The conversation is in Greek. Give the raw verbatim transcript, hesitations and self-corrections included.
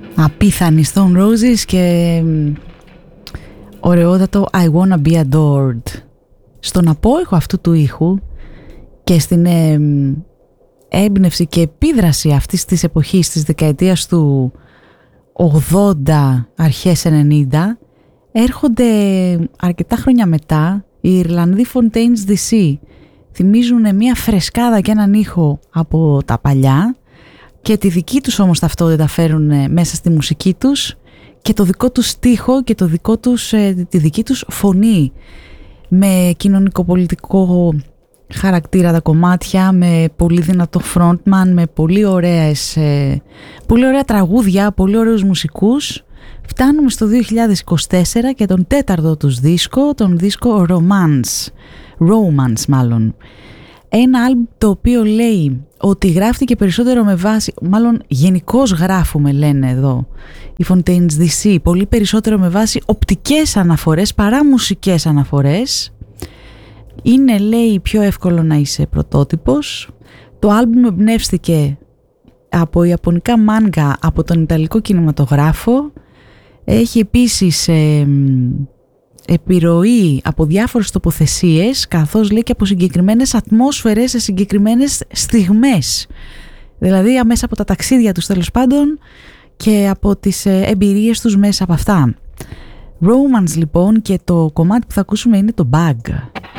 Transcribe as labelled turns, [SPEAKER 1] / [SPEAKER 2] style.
[SPEAKER 1] Απίθανοι Stone Roses και ωραιότατο I Wanna Be Adored. Στον απόϊχο αυτού του ήχου και στην ε, έμπνευση και επίδραση αυτής της εποχής της δεκαετίας του ογδόντα αρχές ενενήντα έρχονται αρκετά χρόνια μετά οι Ιρλανδοί Fontaines ντι σι. Θυμίζουν μια φρεσκάδα και έναν ήχο από τα παλιά και τη δική τους όμως ταυτότητα φέρουν μέσα στη μουσική τους και το δικό τους στίχο και το δικό τους, τη δική τους φωνή, με κοινωνικοπολιτικό χαρακτήρα τα κομμάτια, με πολύ δυνατό frontman, με πολύ, ωραίες, πολύ ωραία τραγούδια, πολύ ωραίους μουσικούς. Φτάνουμε στο δύο χιλιάδες είκοσι τέσσερα και τον τέταρτο τους δίσκο, τον δίσκο Romance, Romance μάλλον. Ένα άλμπ το οποίο λέει ότι γράφτηκε περισσότερο με βάση, μάλλον γενικώς γράφουμε λένε εδώ οι Fontaines ντι σι, πολύ περισσότερο με βάση οπτικές αναφορές παρά μουσικές αναφορές. Είναι, λέει, πιο εύκολο να είσαι πρωτότυπος. Το άλμπουμ εμπνεύστηκε από ιαπωνικά μάνγκα, από τον ιταλικό κινηματογράφο. Έχει επίσης ε, επιρροή από διάφορες τοποθεσίες, καθώς λέει και από συγκεκριμένες ατμόσφαιρες σε συγκεκριμένες στιγμές. Δηλαδή μέσα από τα ταξίδια τους τέλος πάντων και από τις ε, εμπειρίες τους μέσα από αυτά. Romance λοιπόν, και το κομμάτι που θα ακούσουμε είναι το Bug.